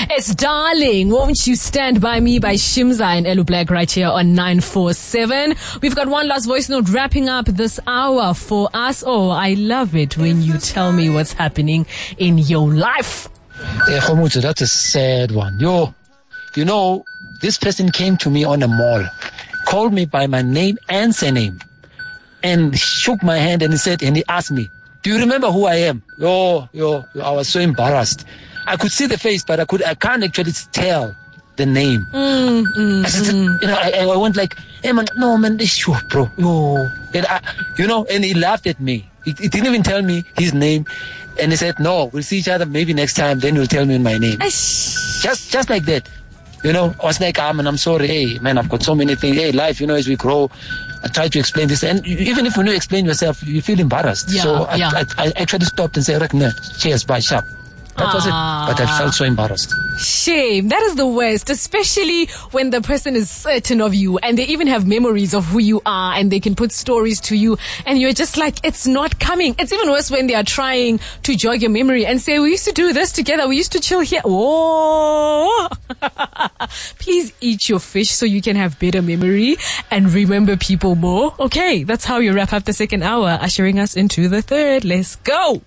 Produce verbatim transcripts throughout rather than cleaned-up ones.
It's Darling, Won't You Stand By Me by Shimza and Elu Black right here on nine four seven. We've got one last voice note wrapping up this hour for us. Oh, I love it when you tell me what's happening in your life. Hey, Khomutu, that's a sad one. Yo, you know, this person came to me on a mall, called me by my name and surname, and shook my hand and he said, and he asked me, do you remember who I am? Yo, yo, yo, I was so embarrassed. I could see the face, but I could, I can't actually tell the name. Mm, mm, I said, mm. you know, I, I went like, hey man, no man, this sure, bro, yo, and I, you know, and he laughed at me. He, he didn't even tell me his name, and he said, no, we'll see each other maybe next time. Then you'll tell me my name. Just, just like that. You know, I was like, ah, man, I'm sorry. Hey, man, I've got so many things. Hey, life, you know, as we grow, I try to explain this. And you, even if when you explain yourself, you feel embarrassed. Yeah, so I, yeah. I, I actually stopped and said, no, cheers, bye, sharp. That was it. But I felt so embarrassed. Shame. That is the worst, especially when the person is certain of you and they even have memories of who you are and they can put stories to you and you're just like, it's not coming. It's even worse when they are trying to jog your memory and say, we used to do this together. We used to chill here. Oh, please eat your fish so you can have better memory and remember people more. Okay, that's how you wrap up the second hour, ushering us into the third. Let's go.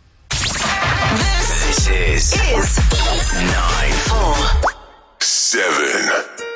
This is, is nine four seven.